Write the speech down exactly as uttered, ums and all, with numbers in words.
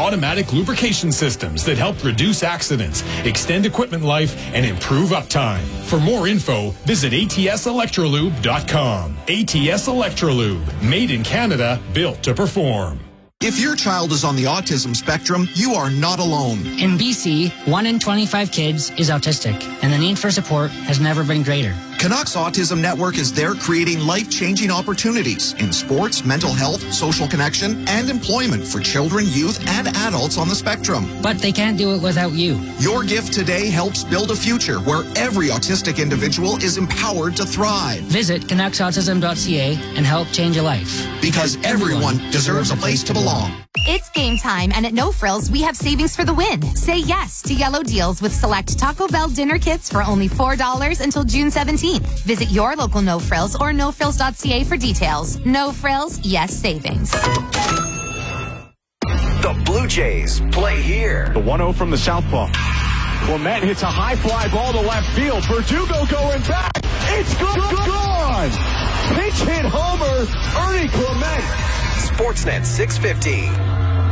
automatic lubrication systems that help reduce accidents, extend equipment life, and improve uptime. For more info, visit A T S electrolube dot com. A T S Electrolube, made in Canada, built to perform. If your child is on the autism spectrum, you are not alone. In B C, one in twenty-five kids is autistic, and the need for support has never been greater. Canucks Autism Network is there creating life-changing opportunities in sports, mental health, social connection, and employment for children, youth, and adults on the spectrum. But they can't do it without you. Your gift today helps build a future where every autistic individual is empowered to thrive. Visit canucks autism dot c a and help change a life. Because everyone deserves a place to belong. It's game time, and at No Frills, we have savings for the win. Say yes to yellow deals with select Taco Bell dinner kits for only four dollars until June seventeenth. Visit your local No Frills or no frills dot c a for details. No Frills, yes savings. The Blue Jays play here. The one oh from the southpaw. Clement hits a high fly ball to left field. Verdugo going back. It's gone. gone. Pinch hit homer. Ernie Clement. Sportsnet six fifty.